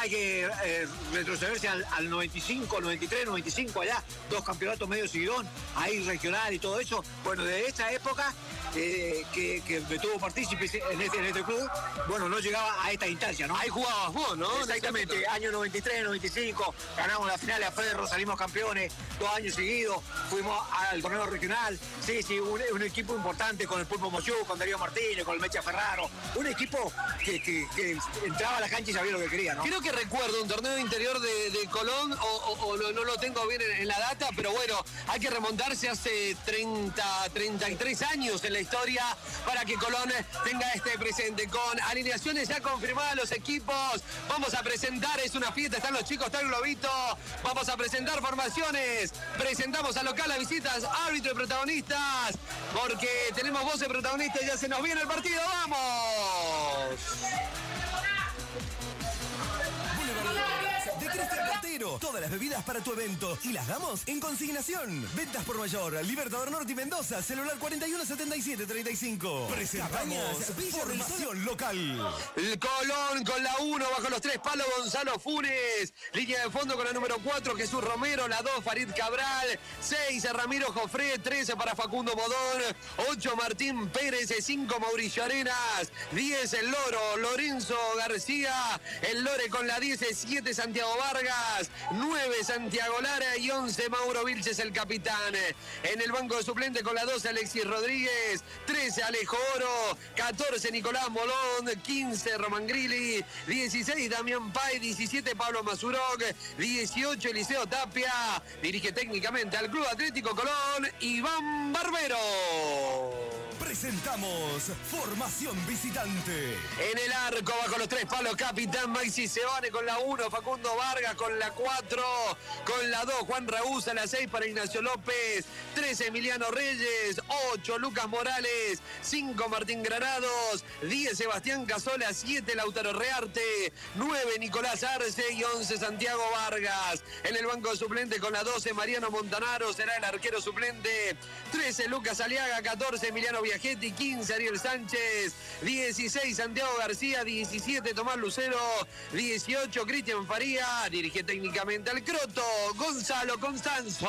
hay que retrocederse al 95, 93, 95 allá, 2 campeonatos medio seguidón, ahí regional y todo eso. Bueno, de esa época que me tuvo partícipes en este club, bueno, no llegaba a esta instancia, ¿no? Ahí jugabas vos, ¿no? Exactamente, año 93, 95, ganamos la final a Ferro, salimos campeones 2 años seguidos, fuimos al torneo regional, sí, un equipo importante con el Pulpo Moyú, con Darío Martínez, con el Mecha Ferraro, un equipo que entraba a la cancha y sabía lo que quería, ¿no? Creo que recuerdo un torneo interior de Colón, o no lo tengo bien en la data, pero bueno, hay que remontarse hace 33 años en la historia para que Colón tenga este presente. Con alineaciones ya confirmadas los equipos, vamos a presentar, es una fiesta, están los chicos, está el globito, vamos a presentar formaciones, presentamos al local, a visitas, árbitro y protagonistas, porque tenemos voz de protagonistas, ya se nos viene el partido, ¡vamos! De Cristian Cantero, todas las bebidas para tu evento y las damos en consignación. Ventas por mayor, Libertador Norte y Mendoza, celular 417735. Presentamos Villa del Sol local. El Colón con la 1, bajo los 3 palos Gonzalo Funes, línea de fondo con la número 4 Jesús Romero, la 2 Farid Cabral, 6 Ramiro Jofré, 13 para Facundo Modón, 8 Martín Pérez, 5 Mauricio Arenas, 10 el Loro, Lorenzo García, el Lore con la 17 Santiago Vargas, 9 Santiago Lara y 11 Mauro Vilches el capitán. En el banco de suplente con la 12 Alexis Rodríguez, 13 Alejo Oro, 14 Nicolás Molón, 15 Román Grilli, 16 Damián Pay, 17 Pablo Mazurok, 18 Eliseo Tapia. Dirige técnicamente al Club Atlético Colón Iván Barbero. Presentamos Formación Visitante. En el arco, bajo los 3 palos, capitán Maxi Sebane con la 1, Facundo Vargas con la 4, con la 2, Juan Raúza, la 6 para Ignacio López, 13 Emiliano Reyes, 8 Lucas Morales, 5 Martín Granados, 10 Sebastián Casola, 7 Lautaro Rearte, 9 Nicolás Arce y 11 Santiago Vargas. En el banco de suplente con la 12 Mariano Montanaro, será el arquero suplente, 13 Lucas Aliaga, 14 Emiliano Viajetti, 15 Ariel Sánchez, 16 Santiago García, 17 Tomás Lucero, 18 Cristian Faría, dirige técnicamente al Croto Gonzalo Constanzo.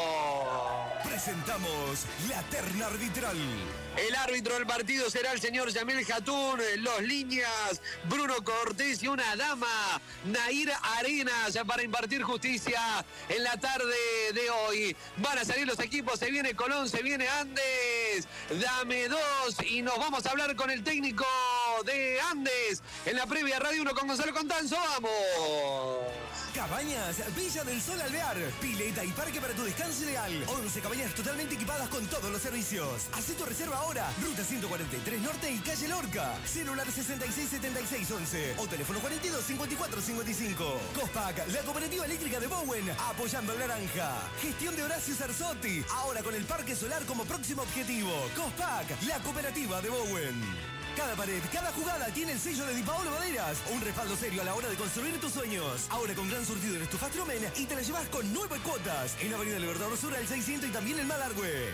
Presentamos la terna arbitral. El árbitro del partido será el señor Yamil Jatún, los líneas Bruno Cortés y una dama, Nair Arenas, para impartir justicia en la tarde de hoy. Van a salir los equipos, se viene Colón, se viene Andes, dame 2 y nos vamos a hablar con el técnico de Andes en la previa Radio 1 con Gonzalo Constanzo. ¡Vamos! Cabañas Villa del Sol Alvear, pileta y parque para tu descanso ideal. 11 cabañas totalmente equipadas con todos los servicios. Haz tu reserva ahora, ruta 143 Norte y calle Lorca. Celular 667611 o teléfono 425455. Cospac, la cooperativa eléctrica de Bowen, apoyando al naranja. Gestión de Horacio Sarzotti, ahora con el parque solar como próximo objetivo. Cospac, la cooperativa de Bowen. Cada pared, cada jugada tiene el sello de Di Paolo Maderas. Un respaldo serio a la hora de construir tus sueños. Ahora con gran surtido en estufas Tromen y te la llevas con 9 cuotas. En Avenida Libertador Sur al 600 y también en Malargüe.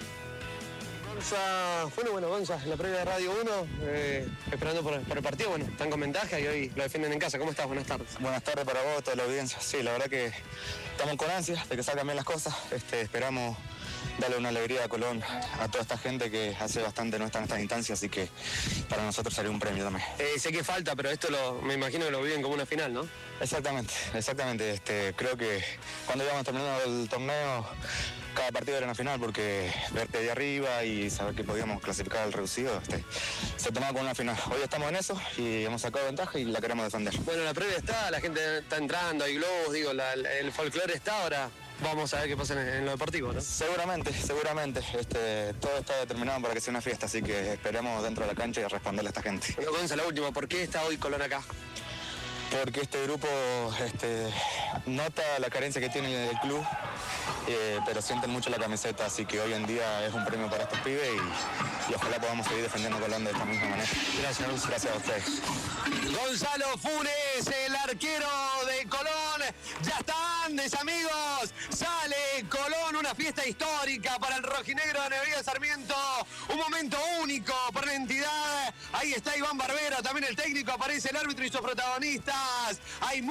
Gonza, en la previa de Radio 1, esperando por el partido. Bueno, están con ventaja y hoy lo defienden en casa. ¿Cómo estás? Buenas tardes. Buenas tardes para vos, toda la audiencia. Sí, la verdad que estamos con ansias de que salgan bien las cosas. Esperamos darle una alegría a Colón, a toda esta gente que hace bastante no está en estas instancias, así que para nosotros sería un premio también. Sé que falta, pero esto me imagino que lo viven como una final, ¿no? Exactamente. Creo que cuando íbamos terminando el torneo, cada partido era una final, porque verte ahí arriba y saber que podíamos clasificar al reducido, se tomaba como una final. Hoy estamos en eso y hemos sacado ventaja y la queremos defender. Bueno, la previa está, la gente está entrando, hay globos, el folclore está ahora. Vamos a ver qué pasa en lo deportivo, ¿no? Seguramente. Todo está determinado para que sea una fiesta, así que esperemos dentro de la cancha y responderle a esta gente. Bueno, Gonza, la última, ¿por qué está hoy Colón acá? Porque este grupo nota la carencia que tiene el club, pero sienten mucho la camiseta, así que hoy en día es un premio para estos pibes y ojalá podamos seguir defendiendo a Colón de esta misma manera. Gracias, Gonzalo. Gracias a ustedes. Gonzalo Funes, el arquero de Colón. Ya está Andes, amigos. Sale Colón, una fiesta histórica para el rojinegro de Nevería Sarmiento. Un momento único para la entidad. Ahí está Iván Barbero, también el técnico, aparece el árbitro y sus protagonistas. Hay